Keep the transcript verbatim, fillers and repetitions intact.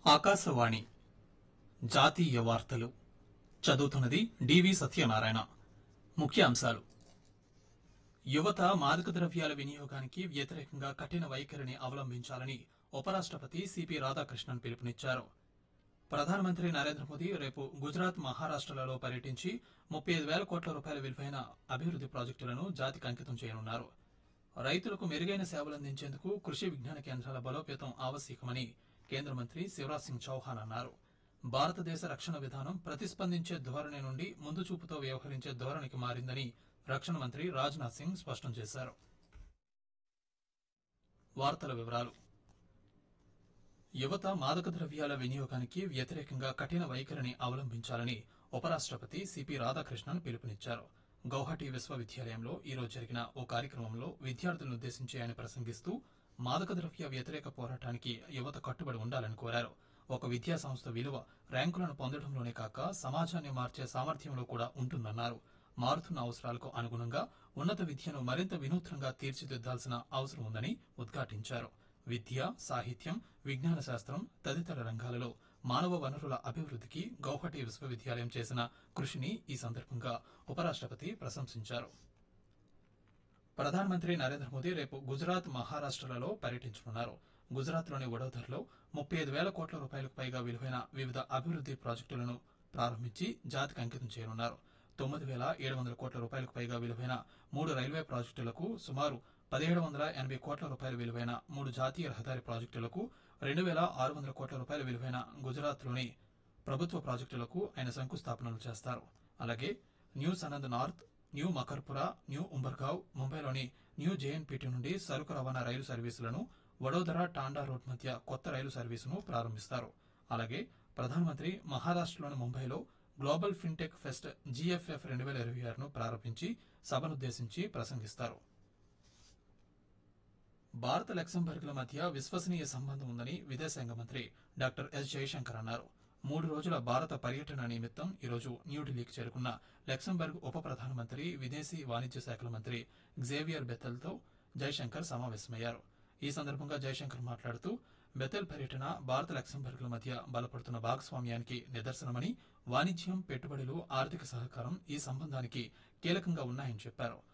ఆకాశవాణి జాతీయ వార్తలు చదువుతున్నది డివి సత్యనారాయణ. ముఖ్యాంశాలు: యువత మాదక ద్రవ్యాల వినియోగానికి వ్యతిరేకంగా కఠిన వైఖరిని అవలంబించాలని ఉపరాష్టపతి సిపి రాధాకృష్ణన్ పిలుపునిచ్చారు. ప్రధానమంత్రి నరేంద్ర మోదీ రేపు గుజరాత్, మహారాష్టలలో పర్యటించి ముప్పై ఐదు వేల కోట్ల రూపాయల విలువైన అభివృద్ది ప్రాజెక్టులను జాతికి అంకితం చేయనున్నారు. రైతులకు మెరుగైన సేవలందించేందుకు కృషి విజ్ఞాన కేంద్రాల బలోపేతం ఆవశ్యకమని కేంద్ర మంత్రి శివరాజ్ సింగ్ చౌహాన్ అన్నారు. భారతదేశ రక్షణ విధానం ప్రతిస్పందించే ధోరణి నుండి ముందు చూపుతో వ్యవహరించే ధోరణికి మారిందని రక్షణ మంత్రి రాజ్నాథ్ సింగ్ స్పష్టం చేశారు. వార్తల వివరాలు: యువత మాదక ద్రవ్యాల వినియోగానికి వ్యతిరేకంగా కఠిన వైఖరిని అవలంబించాలని ఉపరాష్టపతి సిపి రాధాకృష్ణన్ పిలుపునిచ్చారు. గౌహటి విశ్వవిద్యాలయంలో ఈరోజు జరిగిన ఓ కార్యక్రమంలో విద్యార్థులనుద్దేశించి ఆయన ప్రసంగిస్తూ మాదక ద్రవ్య వ్యతిరేక పోరాటానికి యువత కట్టుబడి ఉండాలని కోరారు. ఒక విద్యా సంస్థ విలువ ర్యాంకులను పొందడంలోనే కాక సమాజాన్ని మార్చే సామర్థ్యంలో కూడా ఉంటుందన్నారు. మారుతున్న అవసరాలకు అనుగుణంగా ఉన్నత విద్యను మరింత వినూత్నంగా తీర్చిదిద్దాల్సిన అవసరం ఉందని ఉద్ఘాటించారు. విద్య, సాహిత్యం, విజ్ఞాన శాస్త్రం తదితర రంగాలలో మానవ వనరుల అభివృద్ధికి గౌహటి విశ్వవిద్యాలయం చేసిన కృషిని ఈ సందర్భంగా ఉపరాష్టపతి ప్రశంసించారు. ప్రధానమంత్రి నరేంద్ర మోదీ రేపు గుజరాత్, మహారాష్టలలో పర్యటించనున్నారు. గుజరాత్లోని వడోదరలో ముప్పై ఐదు వేల కోట్ల రూపాయలకు పైగా విలువైన వివిధ అభివృద్ది ప్రాజెక్టులను ప్రారంభించి జాతికి అంకితం చేయనున్నారు. తొమ్మిది వేల ఏడు వందల కోట్ల రూపాయలకు పైగా విలువైన మూడు రైల్వే ప్రాజెక్టులకు, సుమారు పదిహేడు వందల ఎనభై కోట్ల రూపాయల విలువైన మూడు జాతీయ రహదారి ప్రాజెక్టులకు, రెండు వేల ఆరు వందల కోట్ల రూపాయల విలువైన గుజరాత్లోని ప్రభుత్వ ప్రాజెక్టులకు ఆయన శంకుస్థాపనలు చేస్తారు. అలాగే new Sanand north, new Makarpura, new ఉంబర్గావ్, ముంబైలోని న్యూ జేఎన్పీటీ నుండి సరుకు రవాణా రైలు సర్వీసులను, వడోదర టాండా రోడ్ మధ్య కొత్త రైలు సర్వీసును ప్రారంభిస్తారు. అలాగే ప్రధానమంత్రి మహారాష్టలోని ముంబైలో గ్లోబల్ ఫిన్టెక్ ఫెస్ట్ జీఎఫ్ఎఫ్ రెండు వేల ఇరవై ఆరును ప్రారంభించి సభనుద్దేశించి ప్రసంగిస్తారు. భారత లక్సెంబర్గ్ల మధ్య విశ్వసనీయ సంబంధం ఉందని విదేశాంగ మంత్రి డాక్టర్ ఎస్ జయశంకర్ అన్నారు. మూడు రోజుల భారత పర్యటన నిమిత్తం ఈరోజు న్యూఢిల్లీకి చేరుకున్న లక్సెంబర్గ్ ఉప ప్రధానమంత్రి, విదేశీ వాణిజ్య శాఖల మంత్రి గ్జేవియర్ బెథెల్తో జయశంకర్ సమావేశమయ్యారు. ఈ సందర్భంగా జయశంకర్ మాట్లాడుతూ బెథెల్ పర్యటన భారత లక్సెంబర్గ్ల మధ్య బలపడుతున్న భాగస్వామ్యానికి నిదర్శనమని, వాణిజ్యం, పెట్టుబడులు, ఆర్థిక సహకారం ఈ సంబంధానికి కీలకంగా ఉన్నాయని చెప్పారు.